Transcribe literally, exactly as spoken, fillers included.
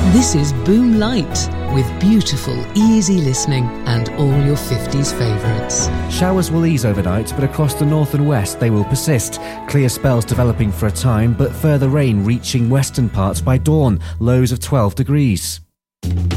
This is Boom Light, with beautiful, easy listening and all your fifties favourites. Showers will ease overnight, but across the north and west they will persist. Clear spells developing for a time, but further rain reaching western parts by dawn, lows of twelve degrees.